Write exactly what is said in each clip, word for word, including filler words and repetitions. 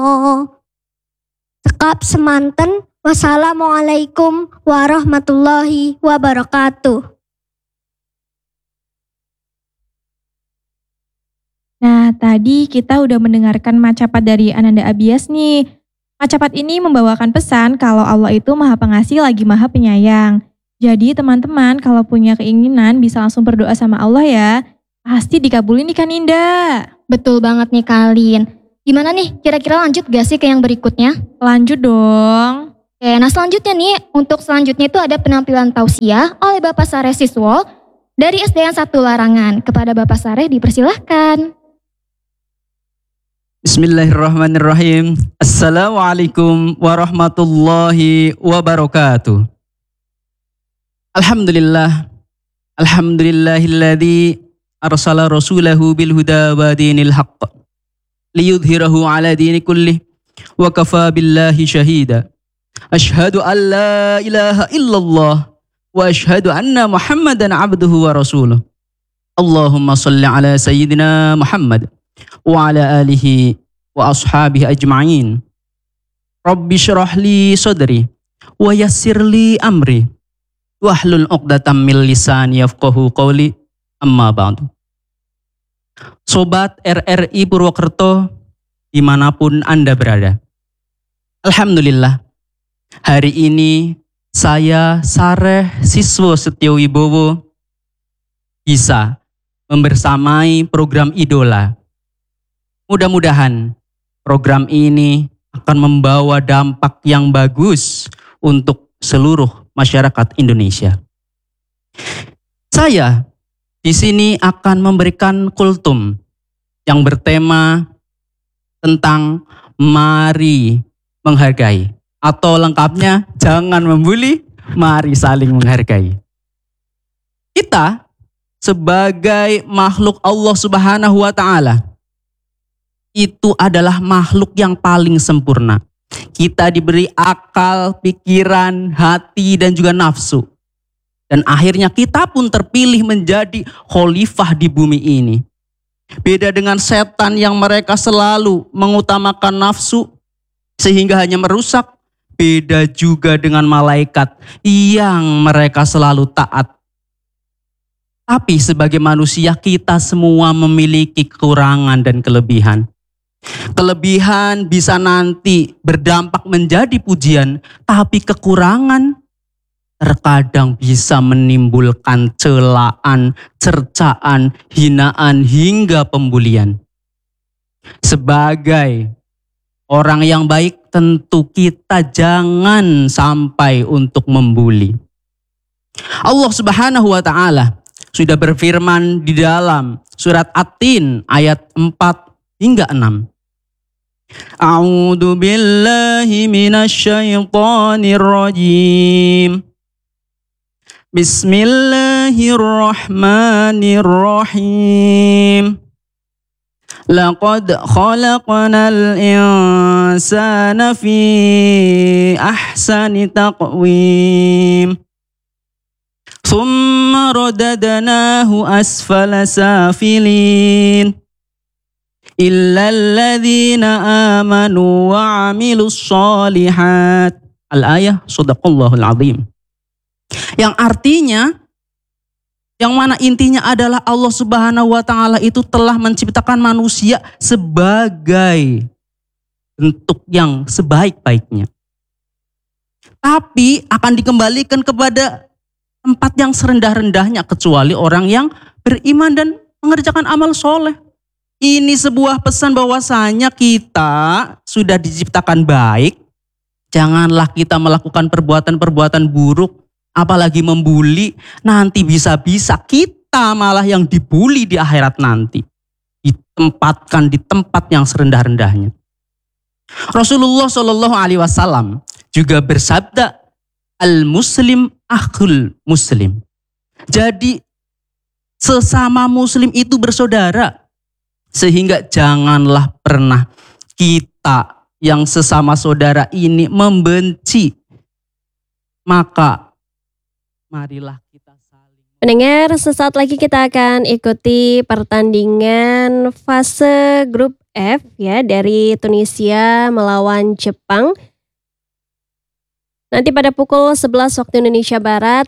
Cekap semanten. Wassalamualaikum warahmatullahi wabarakatuh. Nah, tadi kita udah mendengarkan macapat dari Ananda Abias nih. Macapat ini membawakan pesan kalau Allah itu Maha Pengasih lagi Maha Penyayang. Jadi teman-teman kalau punya keinginan bisa langsung berdoa sama Allah ya. Pasti dikabulin nih kan Indah. Betul banget nih Kalin. Gimana nih, kira-kira lanjut gak sih ke yang berikutnya? Lanjut dong. Oke, nah selanjutnya nih, untuk selanjutnya itu ada penampilan tausiah oleh Bapak Sareh Siswo dari S D N satu Larangan. Kepada Bapak Sareh dipersilahkan. Bismillahirrahmanirrahim. Assalamualaikum warahmatullahi wabarakatuh. Alhamdulillah. Alhamdulillahilladzi arsala rasulahu bil huda wa dinil haqq liyudhhirahu ala dini kullih wa kafa billahi syahida. Ashhadu an la ilaha illallah wa ashhadu anna Muhammadan abduhu wa rasuluh. Allahumma salli ala sayyidina Muhammad wa ala alihi wa ashabihi ajma'in. Rabbi syrah li sadri wa yassir li amri wahlul 'uqdatam min lisani yafqahu qawli. Amma ba'du. Sobat R R I Purwokerto dimanapun Anda berada, alhamdulillah hari ini saya Sareh Siswo Setiowibowo bisa membersamai program Idola. Mudah-mudahan program ini akan membawa dampak yang bagus untuk seluruh masyarakat Indonesia. Saya di sini akan memberikan kultum yang bertema tentang mari menghargai, atau lengkapnya jangan membuli, mari saling menghargai. Kita sebagai makhluk Allah Subhanahu wa taala itu adalah makhluk yang paling sempurna. Kita diberi akal, pikiran, hati, dan juga nafsu. Dan akhirnya kita pun terpilih menjadi khalifah di bumi ini. Beda dengan setan yang mereka selalu mengutamakan nafsu sehingga hanya merusak. Beda juga dengan malaikat yang mereka selalu taat. Tapi sebagai manusia kita semua memiliki kekurangan dan kelebihan. Kelebihan bisa nanti berdampak menjadi pujian, tapi kekurangan terkadang bisa menimbulkan celaan, cercaan, hinaan, hingga pembulian. Sebagai orang yang baik tentu kita jangan sampai untuk membuli. Allah Subhanahu wa taala sudah berfirman di dalam surat At-Tin ayat empat hingga enam. A'udzu billahi minasy syaithanir rajim. Bismillahirrahmanirrahim. Laqad khalaqnal insana fi ahsani taqwim. Tsumma radadnahu asfala safilin. Illal ladzina amanu wa 'amilus shalihat. Al-ayah, shadaqallahul azim. Yang artinya, yang mana intinya adalah Allah Subhanahu wa taala itu telah menciptakan manusia sebagai bentuk yang sebaik-baiknya. Tapi akan dikembalikan kepada tempat yang serendah-rendahnya kecuali orang yang beriman dan mengerjakan amal soleh. Ini sebuah pesan bahwasanya kita sudah diciptakan baik. Janganlah kita melakukan perbuatan-perbuatan buruk, apalagi membuli. Nanti bisa-bisa kita malah yang dibuli di akhirat nanti. Ditempatkan di tempat yang serendah-rendahnya. Rasulullah Shallallahu Alaihi Wasallam juga bersabda, al-muslim akhul muslim. Jadi sesama muslim itu bersaudara. Sehingga janganlah pernah kita yang sesama saudara ini membenci. Maka marilah kita saling. Pendengar, sesaat lagi kita akan ikuti pertandingan fase grup F ya dari Tunisia melawan Jepang. Nanti pada pukul sebelas waktu Indonesia Barat.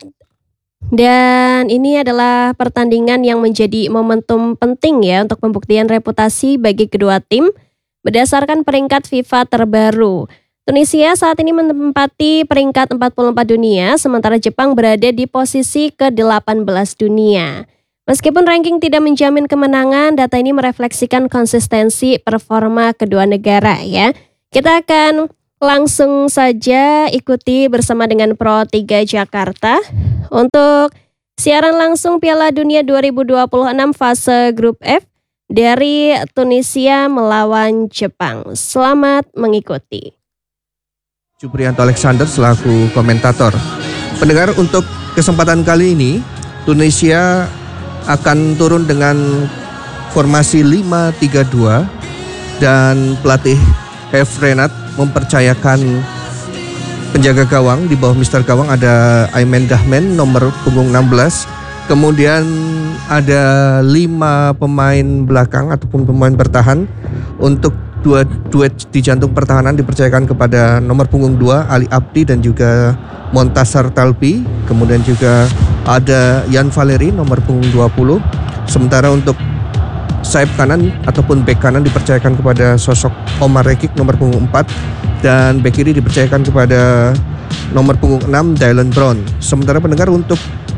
Dan ini adalah pertandingan yang menjadi momentum penting ya untuk pembuktian reputasi bagi kedua tim berdasarkan peringkat FIFA terbaru. Tunisia saat ini menempati peringkat empat puluh empat dunia, sementara Jepang berada di posisi ke delapan belas dunia. Meskipun ranking tidak menjamin kemenangan, data ini merefleksikan konsistensi performa kedua negara ya. Kita akan langsung saja ikuti bersama dengan Pro tiga Jakarta untuk siaran langsung Piala Dunia dua ribu dua puluh enam fase grup F dari Tunisia melawan Jepang. Selamat mengikuti. Supriyanto Alexander selaku komentator. Pendengar, untuk kesempatan kali ini Tunisia akan turun dengan formasi lima tiga dua dan pelatih Hefrenat mempercayakan penjaga gawang di bawah Mister Gawang ada Ayman Dahmen nomor punggung enam belas. Kemudian ada lima pemain belakang ataupun pemain bertahan. Untuk dua duet di jantung pertahanan dipercayakan kepada nomor punggung dua Ali Abdi dan juga Montasar Talbi. Kemudian juga ada Yan Valeri nomor punggung dua puluh. Sementara untuk sayap kanan ataupun bek kanan dipercayakan kepada sosok Omar Rekik nomor punggung empat dan bek kiri dipercayakan kepada nomor punggung enam Dylan Brown. Sementara pendengar, untuk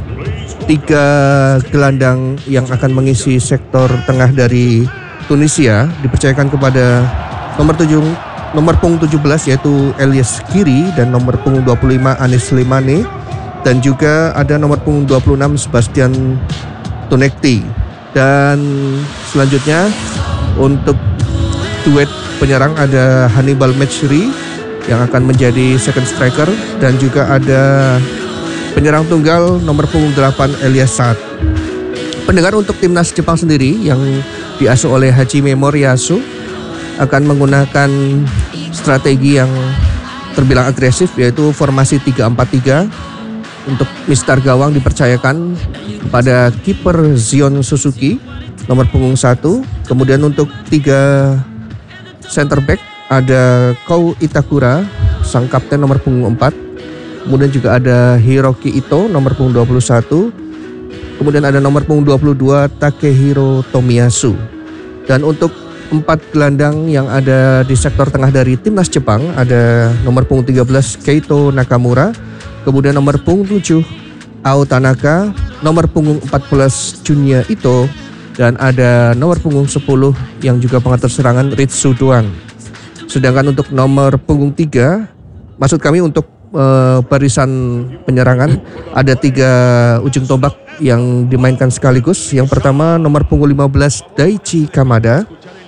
tiga gelandang yang akan mengisi sektor tengah dari Tunisia dipercayakan kepada nomor tujuh nomor punggung tujuh belas yaitu Elias Kiri dan nomor punggung dua puluh lima Anis Slimani dan juga ada nomor punggung dua puluh enam Sebastian Tunekti. Dan selanjutnya untuk duet penyerang ada Hannibal Mechri yang akan menjadi second striker dan juga ada penyerang tunggal nomor punggung delapan Elias Saad. Pendengar, untuk timnas Jepang sendiri yang diasuh oleh Hajime Moriyasu akan menggunakan strategi yang terbilang agresif yaitu formasi tiga empat tiga. Untuk Mister Gawang dipercayakan kepada kiper Zion Suzuki nomor punggung satu. Kemudian untuk tiga center back ada Kou Itakura sang kapten nomor punggung empat. Kemudian juga ada Hiroki Ito nomor punggung dua puluh satu. Kemudian ada nomor punggung dua puluh dua Takehiro Tomiyasu. Dan untuk empat gelandang yang ada di sektor tengah dari timnas Jepang ada nomor punggung tiga belas Keito Nakamura. Kemudian nomor punggung tujuh Ao Tanaka, nomor punggung empat belas Junya Ito, dan ada nomor punggung sepuluh yang juga pengatur serangan Ritsu Doan. Sedangkan untuk nomor punggung tiga, maksud kami untuk uh, barisan penyerangan ada tiga ujung tombak yang dimainkan sekaligus. Yang pertama nomor punggung lima belas Daichi Kamada,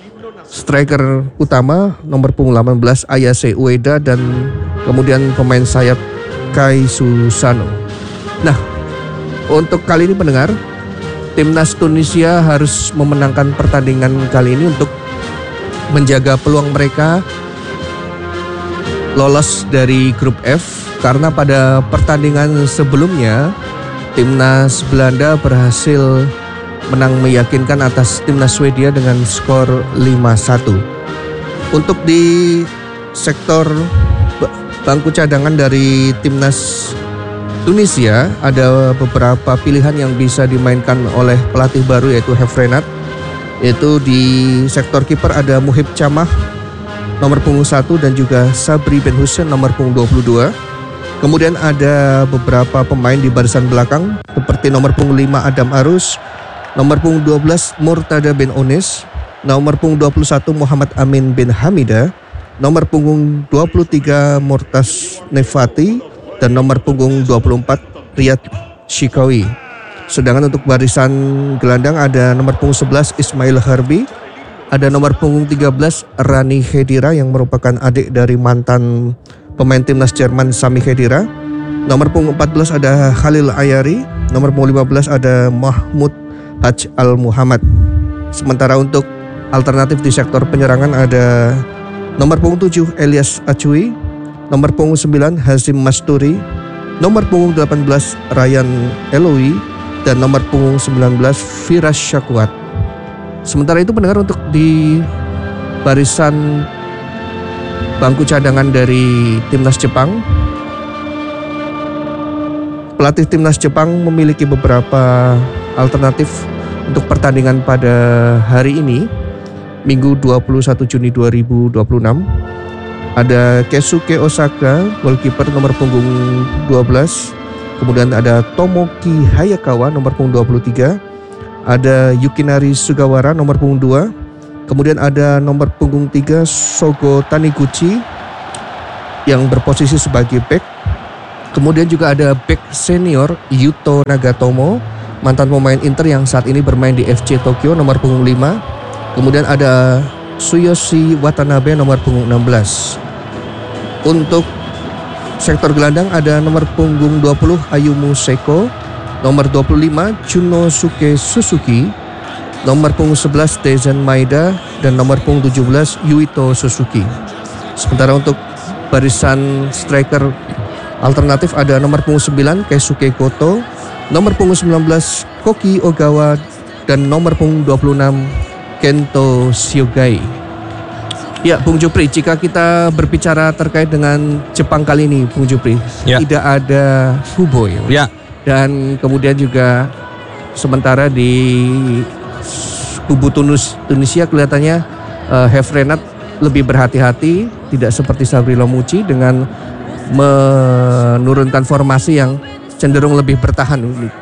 striker utama nomor punggung delapan belas Ayase Ueda, dan kemudian pemain sayap Kai Susano. Nah, untuk kali ini pendengar, timnas Tunisia harus memenangkan pertandingan kali ini untuk menjaga peluang mereka lolos dari grup F, karena pada pertandingan sebelumnya timnas Belanda berhasil menang meyakinkan atas timnas Swedia dengan skor lima satu. Untuk di sektor bangku cadangan dari timnas Tunisia ada beberapa pilihan yang bisa dimainkan oleh pelatih baru yaitu Hefrenat. Yaitu di sektor kiper ada Muhib Camah nomor punggung satu dan juga Sabri Ben Hussein nomor punggung dua puluh dua. Kemudian ada beberapa pemain di barisan belakang seperti nomor punggung lima Adam Arus, nomor punggung dua belas Murtada Ben Onis, nomor punggung dua puluh satu Muhammad Amin bin Hamida, nomor punggung dua puluh tiga Murtas Nefati, dan nomor punggung dua puluh empat Riyad Shikawi. Sedangkan untuk barisan gelandang ada nomor punggung sebelas Ismail Harbi, ada nomor punggung tiga belas Rani Khedira yang merupakan adik dari mantan pemain timnas Jerman Sami Khedira. Nomor punggung empat belas ada Khalil Ayari, nomor punggung lima belas ada Mahmud Haj Al Muhammad. Sementara untuk alternatif di sektor penyerangan ada nomor punggung tujuh Elias Acui, nomor punggung sembilan Hazim Masturi, nomor punggung delapan belas Ryan Eloy, dan nomor punggung sembilan belas Firas Syakwat. Sementara itu pendengar, untuk di barisan bangku cadangan dari timnas Jepang. Pelatih timnas Jepang memiliki beberapa alternatif untuk pertandingan pada hari ini, Minggu dua puluh satu Juni dua ribu dua puluh enam. Ada Keisuke Osaka, goalkeeper nomor punggung dua belas. Kemudian ada Tomoki Hayakawa, nomor punggung dua puluh tiga. Ada Yukinari Sugawara, nomor punggung dua. Kemudian ada nomor punggung tiga Sogo Taniguchi yang berposisi sebagai back. Kemudian juga ada back senior Yuto Nagatomo, mantan pemain Inter yang saat ini bermain di F C Tokyo, nomor punggung lima. Kemudian ada Tsuyoshi Watanabe, nomor punggung enam belas. Untuk sektor gelandang ada nomor punggung dua puluh Ayumu Seko, nomor dua puluh lima Junosuke Suzuki, nomor punggung sebelas Dezen Maeda, dan nomor punggung tujuh belas Yuito Suzuki. Sementara untuk barisan striker alternatif ada nomor punggung sembilan Keisuke Goto, nomor punggung sembilan belas Koki Ogawa, dan nomor punggung dua puluh enam Kento Shiogai. Ya, Bung Jupri, jika kita berbicara terkait dengan Jepang kali ini, Bung Jupri, ya. tidak ada Kubo ya. Ya. Dan kemudian juga sementara di kubu Tunus, Tunisia kelihatannya uh, Hefrenat lebih berhati-hati, tidak seperti Sabri Lomuci dengan menurunkan formasi yang cenderung lebih bertahan.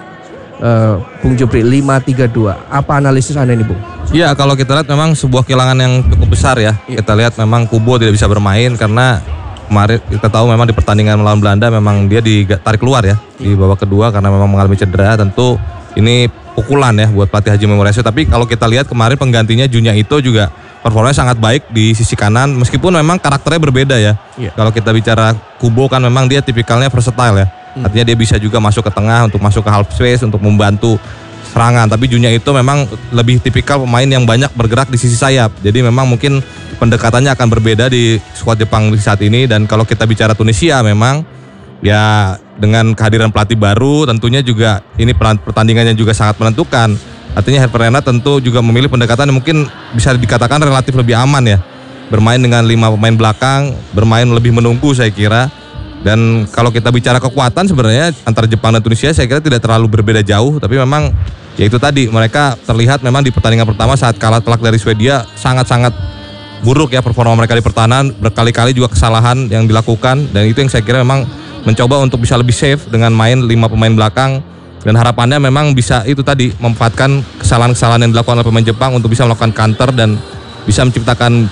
Uh, Bung Jupri, lima tiga dua. Apa analisis Anda ini, Bung? Ya, kalau kita lihat memang sebuah kehilangan yang cukup besar ya. Ya. Kita lihat memang Kubo tidak bisa bermain karena kemarin kita tahu memang di pertandingan melawan Belanda memang dia ditarik keluar ya, ya. di babak kedua karena memang mengalami cedera. Tentu ini pukulan ya buat pelatih Haji Memoresu. Tapi kalau kita lihat kemarin penggantinya Junya Ito juga performanya sangat baik di sisi kanan meskipun memang karakternya berbeda ya. ya. Kalau kita bicara Kubo kan memang dia tipikalnya versatile ya. Hmm. Artinya dia bisa juga masuk ke tengah untuk masuk ke half space untuk membantu serangan, tapi Junya itu memang lebih tipikal pemain yang banyak bergerak di sisi sayap. Jadi memang mungkin pendekatannya akan berbeda di skuad Jepang di saat ini. Dan kalau kita bicara Tunisia memang ya dengan kehadiran pelatih baru tentunya juga ini pertandingannya juga sangat menentukan. Artinya Herve tentu juga memilih pendekatan yang mungkin bisa dikatakan relatif lebih aman ya. Bermain dengan lima pemain belakang, bermain lebih menunggu saya kira. Dan kalau kita bicara kekuatan sebenarnya antara Jepang dan Tunisia saya kira tidak terlalu berbeda jauh, tapi memang ya itu tadi mereka terlihat memang di pertandingan pertama saat kalah telak dari Swedia sangat-sangat buruk ya performa mereka di pertahanan, berkali-kali juga kesalahan yang dilakukan dan itu yang saya kira memang mencoba untuk bisa lebih safe dengan main lima pemain belakang dan harapannya memang bisa itu tadi memanfaatkan kesalahan-kesalahan yang dilakukan oleh pemain Jepang untuk bisa melakukan counter dan bisa menciptakan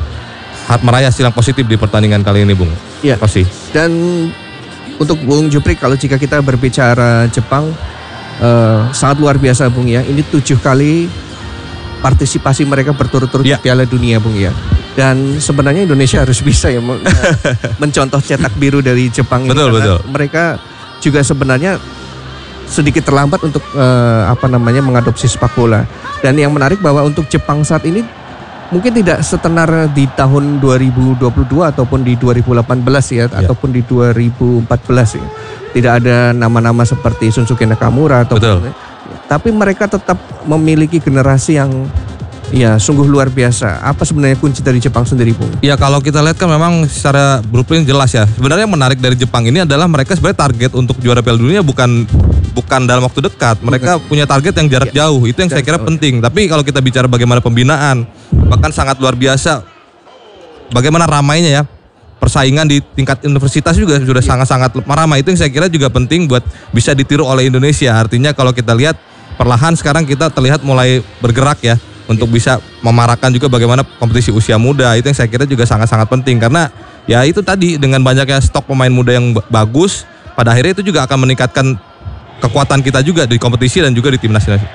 meraih hasil yang positif di pertandingan kali ini, Bung. Iya. Pasti. Dan untuk Bung Jupri, kalau jika kita berbicara Jepang uh, sangat luar biasa, Bung ya. Ini tujuh kali partisipasi mereka berturut-turut ya. di Piala Dunia, Bung ya. Dan sebenarnya Indonesia harus bisa ya men- mencontoh cetak biru dari Jepang betul, ini. Karena betul. mereka juga sebenarnya sedikit terlambat untuk uh, apa namanya mengadopsi sepak bola. Dan yang menarik bahwa untuk Jepang saat ini mungkin tidak setenar di tahun dua ribu dua puluh dua ataupun di dua ribu delapan belas ya, ya. ataupun di dua ribu empat belas ya. Tidak ada nama-nama seperti Shunsuke Nakamura atau Betul. Tapi mereka tetap memiliki generasi yang ya sungguh luar biasa. Apa sebenarnya kunci dari Jepang sendiri, Bung? Ya kalau kita lihat kan memang secara blueprint jelas ya. Sebenarnya yang menarik dari Jepang ini adalah mereka sebenarnya target untuk juara Piala Dunia bukan bukan dalam waktu dekat. Mereka bukan. punya target yang jarak ya. jauh. Itu yang saya kira oh. penting. Tapi kalau kita bicara bagaimana pembinaan, bahkan sangat luar biasa. Bagaimana ramainya ya. Persaingan di tingkat universitas juga sudah ya. sangat-sangat ramai. Itu yang saya kira juga penting buat bisa ditiru oleh Indonesia. Artinya kalau kita lihat perlahan sekarang kita terlihat mulai bergerak ya. Untuk bisa memarakkan juga bagaimana kompetisi usia muda. Itu yang saya kira juga sangat-sangat penting. Karena ya itu tadi dengan banyaknya stok pemain muda yang bagus, pada akhirnya itu juga akan meningkatkan kekuatan kita juga di kompetisi dan juga di timnas